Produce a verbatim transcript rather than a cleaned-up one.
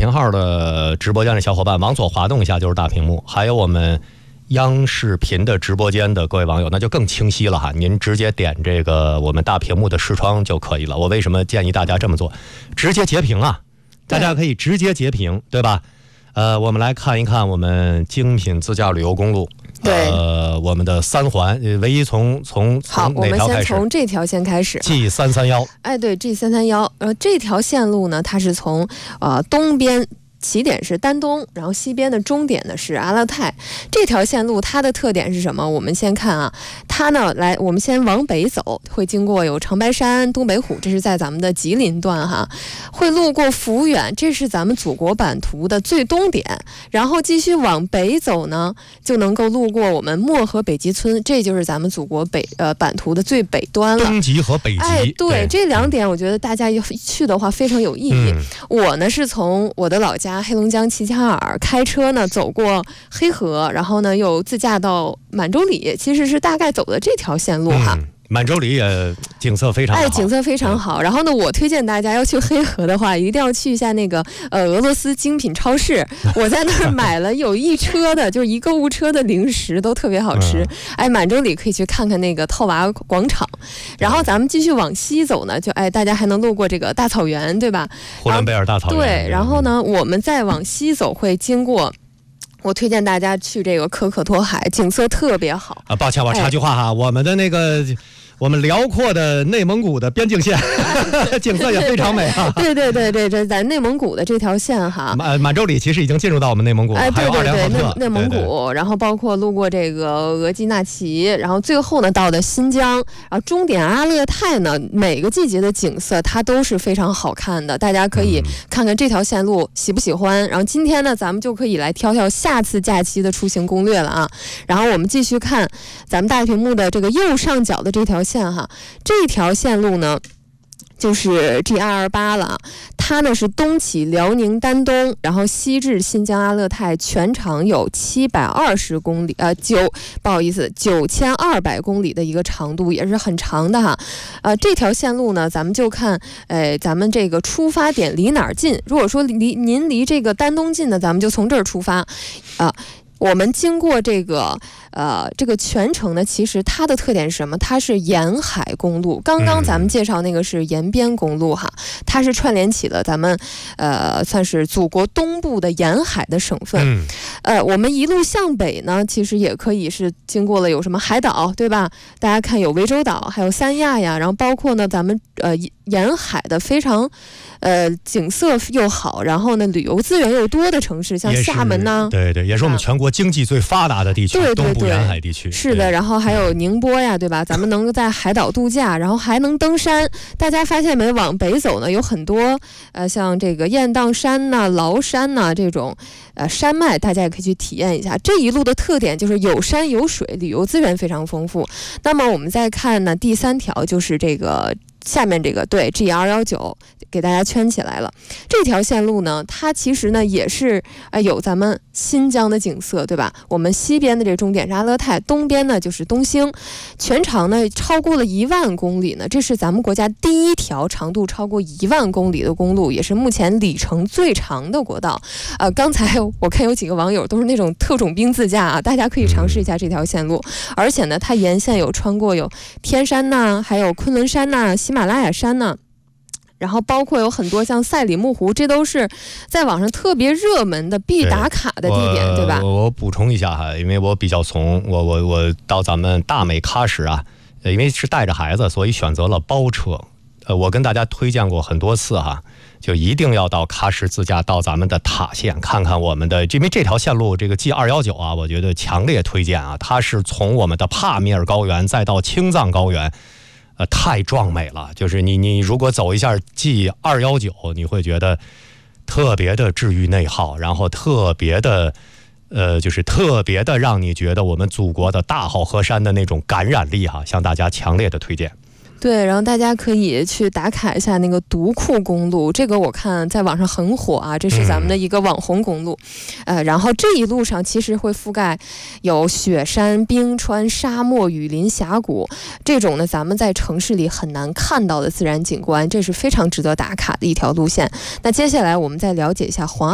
屏号的直播间的小伙伴往左滑动一下就是大屏幕，还有我们央视频的直播间的各位网友，那就更清晰了哈。您直接点这个我们大屏幕的视窗就可以了。我为什么建议大家这么做？直接截屏啊，大家可以直接截屏，对吧？呃，我们来看一看我们精品自驾旅游公路。 对， 呃，我们的三环，唯一从从好， 从哪条开始？ 我们先从这条线开始。 G 三三一。 哎，对 ，G 三三一，呃，这条线路呢，它是从呃东边。起点是丹东，然后西边的终点呢是阿勒泰。这条线路它的特点是什么？我们先看啊，它呢来，我们先往北走，会经过有长白山、东北虎，这是在咱们的吉林段哈，会路过抚远，这是咱们祖国版图的最东点。然后继续往北走呢，就能够路过我们漠河北极村，这就是咱们祖国北呃版图的最北端了。 东极和北极。 哎，对， 对这两点我觉得大家要去的话非常有意义。嗯、我呢是从我的老家。黑龙江齐齐哈尔开车呢走过黑河，然后呢又自驾到满洲里，其实是大概走的这条线路哈。 嗯满洲里也景色非常好， 哎，景色非常好。然后呢，我推荐大家要去黑河的话，一定要去一下那个呃俄罗斯精品超市。我在那儿买了有一车的，就是一购物车的零食，都特别好吃。嗯、哎，满洲里可以去看看那个套娃广场。然后咱们继续往西走呢，就哎大家还能路过这个大草原，对吧？ 呼伦贝尔大草原。 对，然后呢，我们再往西走会经过。我推荐大家去这个可可托海，景色特别好啊！抱歉，我插句话哈，哎、我们的那个。我们辽阔的内蒙古的边境线景色也非常美啊！ 对对对对，这在内蒙古的这条线哈， 满满洲里其实已经进入到我们内蒙古了， 哎，对对对，内内蒙古， 对对然后包括路过这个额济纳旗，然后最后呢到的新疆，然后终点阿勒泰呢，每个季节的景色它都是非常好看的，大家可以看看这条线路喜不喜欢。然后今天呢，咱们就可以来挑挑下次假期的出行攻略了啊！然后我们继续看咱们大屏幕的这个右上角的这条线哈，这条线路呢就是 G 二二八 了，它呢是东起辽宁丹东，然后西至新疆阿勒泰，全长有七百二十公里，呃九不好意思九千二百公里的一个长度，也是很长的哈。呃，这条线路呢，咱们就看，呃，咱们这个出发点离哪儿近。如果说离您离这个丹东近呢，咱们就从这儿出发，啊、呃。我们经过这个呃这个全程呢，其实它的特点是什么？它是沿海公路。刚刚咱们介绍那个是沿边公路哈，它是串联起了咱们呃算是祖国东部的沿海的省份。嗯、呃，我们一路向北呢，其实也可以是经过了有什么海岛，对吧？大家看有涠洲岛，还有三亚呀，然后包括呢咱们呃沿海的非常呃景色又好，然后呢旅游资源又多的城市，像厦门呢， 对对，也是我们全国经济最发达的地区， 对对对， 东部沿海地区是的。然后还有宁波呀，对吧？咱们能够在海岛度假，然后还能登山。大家发现没？往北走呢，有很多呃，像这个雁荡山呐、崂山呐这种呃山脉，大家也可以去体验一下。这一路的特点就是有山有水，旅游资源非常丰富。那么我们再看呢，第三条就是这个。下面这个对 G 二一九给大家圈起来了，这条线路呢，它其实呢也是呃有咱们新疆的景色，对吧？我们西边的这个终点是阿勒泰，东边呢就是东兴，全长呢超过了一万公里呢，这是咱们国家第一条长度超过一万公里的公路，也是目前里程最长的国道。呃，刚才我看有几个网友都是那种特种兵自驾啊，大家可以尝试一下这条线路，而且呢，它沿线有穿过有天山呐，还有昆仑山呐，喜马拉雅山呢，然后包括有很多像赛里木湖，这都是在网上特别热门的必打卡的地点， 对, 对吧？ 我我补充一下哈，因为我比较怂，我我我到咱们大美喀什啊，因为是带着孩子，所以选择了包车。呃，我跟大家推荐过很多次哈，就一定要到喀什自驾，到咱们的塔县看看我们的，因为这条线路这个 G 二一九啊，我觉得强烈推荐啊，它是从我们的帕米尔高原再到青藏高原。呃，太壮美了！就是你，你如果走一下 G 二一九，你会觉得特别的治愈内耗，然后特别的，呃，就是特别的让你觉得我们祖国的大好河山的那种感染力哈，向大家强烈的推荐。 对，然后大家可以去打卡一下那个独库公路，这个我看在网上很火啊，这是咱们的一个网红公路。嗯、呃，然后这一路上其实会覆盖有雪山、冰川、沙漠、雨林、峡谷这种呢，咱们在城市里很难看到的自然景观，这是非常值得打卡的一条路线。那接下来我们再了解一下黄